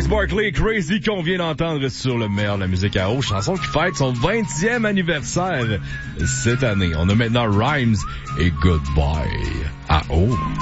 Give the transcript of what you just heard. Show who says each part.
Speaker 1: Barkley, Crazy, qu'on vient d'entendre sur le meilleur de la musique à eau. Chanson qui fête son 20e anniversaire cette année. On a maintenant Rhymes et Goodbye à eau.